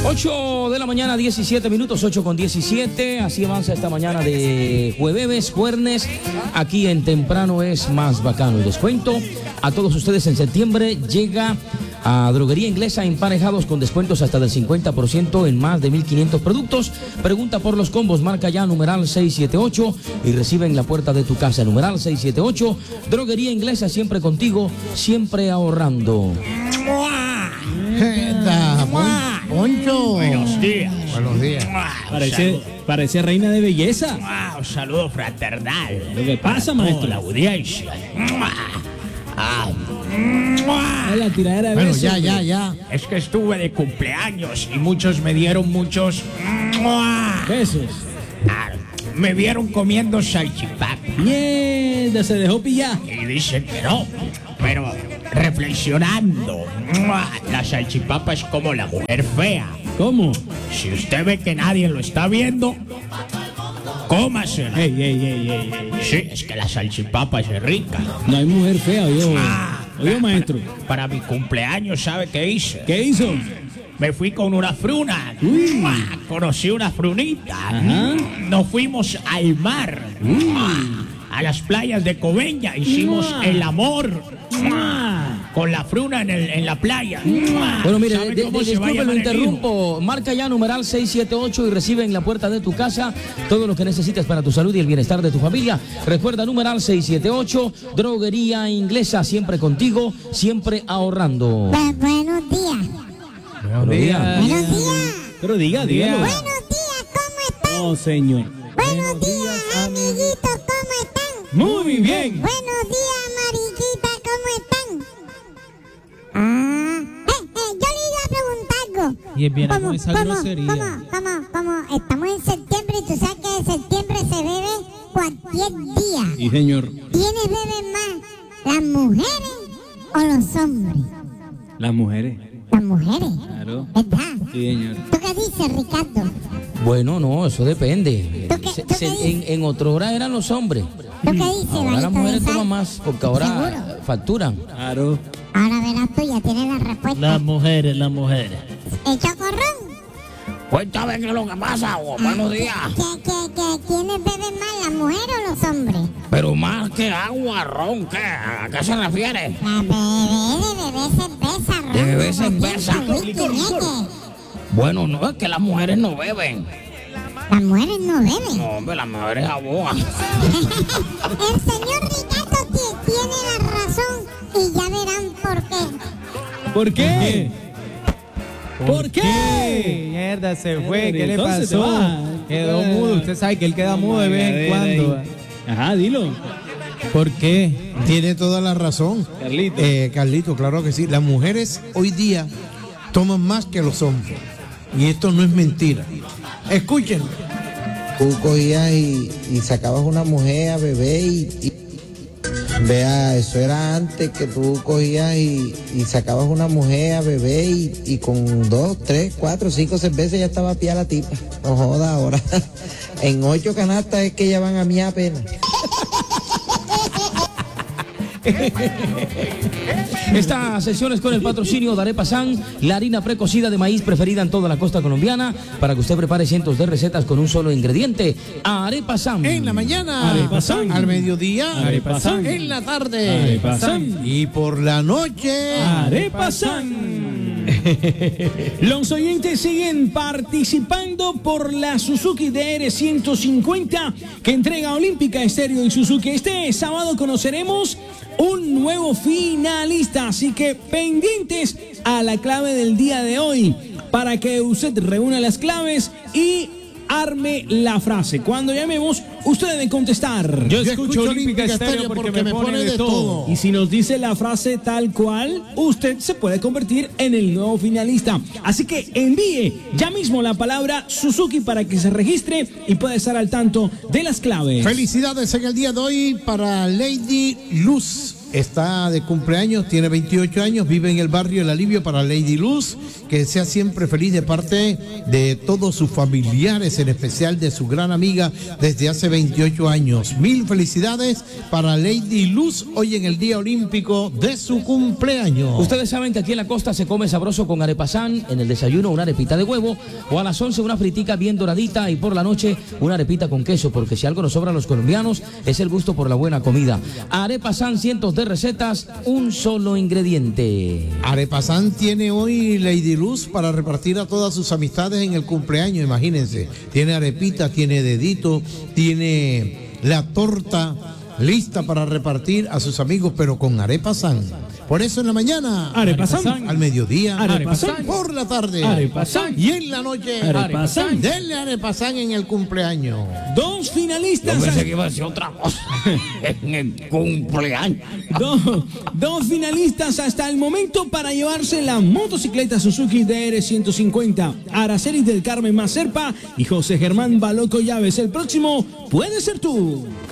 8 de la mañana, 17 minutos, 8:17. Así avanza esta mañana de jueves. Aquí en Temprano es más bacano. Y les cuento a todos ustedes, en septiembre llega a Droguería Inglesa emparejados con descuentos hasta del 50% en más de 1,500 productos. Pregunta por los combos, marca ya numeral 678 y recibe en la puerta de tu casa. Numeral 678, Droguería Inglesa, siempre contigo, siempre ahorrando. Poncho. Buenos días. Buenos días. Parece reina de belleza. Un saludo fraternal. ¿Lo que pasa, maestro? La audiencia. La tiradera de Bueno, besos. ya. Es que estuve de cumpleaños y muchos me dieron muchos Besos. me vieron comiendo salchipapa Mierda, se dejó pillar. y dicen que no, pero reflexionando, la salchipapa es como la mujer fea. ¿Cómo? Si usted ve que nadie lo está viendo, cómasela. Ey. Sí, es que la salchipapa es rica. No hay mujer fea, oye, maestro. Para mi cumpleaños, ¿sabe qué hice? ¿Qué hizo? Me fui con una fruna. Uy. Conocí una frunita. Ajá. Nos fuimos al mar. A las playas de Coveña. Hicimos el amor. Con la fruna en la playa. Bueno, mire, ¿Sabe cómo se va a disculpe, lo llamar el interrumpo. Marca ya numeral 678 y recibe en la puerta de tu casa todo lo que necesitas para tu salud y el bienestar de tu familia. Recuerda, numeral 678, Droguería Inglesa, siempre contigo, siempre ahorrando. Buenos días. Buenos días. Buenos días. Pero dígalo. Buenos días, ¿cómo están? Oh, señor. Buenos días, amiguitos, ¿cómo están? Muy bien. Buenos días, mariquitas, ¿cómo están? Yo le iba a preguntar algo. Y empieza con esa grosería. ¿Cómo? Estamos en septiembre y tú sabes que en septiembre se bebe cualquier día. Sí, señor. ¿Quiénes beben más? ¿Las mujeres o los hombres? Las mujeres. Las mujeres. Claro. ¿Verdad? Sí, señor. ¿Tú qué dices, Ricardo? Bueno, no, eso depende. ¿Tú qué dices? En otra hora eran los hombres. ¿Tú qué dices, Ahora las Valito mujeres de Sal? toman más porque ahora ¿Seguro? facturan. Claro. Ahora verás tú, ya tienes la respuesta. Las mujeres. ¿El chocorrón? Cuéntame qué es lo que pasa. Buenos días. ¿Quiénes beben más, las mujeres o los hombres? Pero más que agua, ron, ¿qué? ¿A qué se refiere? La bebé cerveza, ron. De beber aguardiente, cerveza. whisky, nieque. Bueno, no, es que las mujeres no beben. Las mujeres no beben. No, hombre, las mujeres abogan. El señor Ricardo tiene la razón y ya verán por qué. ¿Por qué? ¿Por qué? Mierda, se fue. ¿Qué le Entonces se pasó? va. Quedó mudo. Usted sabe que él queda mudo de vez en cuando. Ajá, dilo. ¿Por qué? Tiene toda la razón. Carlito. Carlito, claro que sí. Las mujeres hoy día toman más que los hombres. Y esto no es mentira. Escuchen. Tú cogías y sacabas una mujer a bebé y vea, eso era antes que tú cogías y sacabas una mujer a bebé y con 2, 3, 4, 5 cervezas ya estaba pía la tipa. No joda ahora. En 8 canastas es que ya van a mí apenas. Esta sesión es con el patrocinio de Arepa San, la harina precocida de maíz preferida en toda la costa colombiana, para que usted prepare cientos de recetas con un solo ingrediente. Arepa San. En la mañana, Arepa San. al mediodía, Arepa San. en la tarde, Arepa San. y por la noche, Arepa San. Los oyentes siguen participando por la Suzuki DR150 que entrega Olímpica Estéreo y Suzuki. Este sábado conoceremos un nuevo finalista, así que pendientes a la clave del día de hoy para que usted reúna las claves y arme la frase. Cuando llamemos, usted debe contestar. Yo escucho Olímpica Estéreo porque me pone de todo. Y si nos dice la frase tal cual, usted se puede convertir en el nuevo finalista. Así que envíe ya mismo la palabra Suzuki para que se registre y pueda estar al tanto de las claves. felicidades en el día de hoy para Lady Luz. está de cumpleaños, tiene 28 años, vive en el barrio El Alivio para Lady Luz, que sea siempre feliz de parte de todos sus familiares, en especial de su gran amiga desde hace 28 años. Mil felicidades para Lady Luz hoy en el Día Olímpico de su cumpleaños. Ustedes saben que aquí en la costa se come sabroso con arepasán, en el desayuno una arepita de huevo, o a las 11 una fritica bien doradita y por la noche una arepita con queso, porque si algo nos sobra a los colombianos es el gusto por la buena comida. Arepasán, cientos de recetas, un solo ingrediente. Arepasán tiene hoy Lady Luz para repartir a todas sus amistades en el cumpleaños, imagínense. Tiene arepita, tiene dedito, tiene la torta lista para repartir a sus amigos, pero con arepasán. Por eso en la mañana, Arepasán. al mediodía, Arepasán. por la tarde, Arepasán. y en la noche, Arepasán. denle arepasán en el cumpleaños. Dos finalistas. Yo pensé que iba a decir otra cosa en el cumpleaños. Dos finalistas hasta el momento para llevarse la motocicleta Suzuki DR 150. Araceli del Carmen Mazerpa y José Germán Baloco Llaves. El próximo puede ser tú.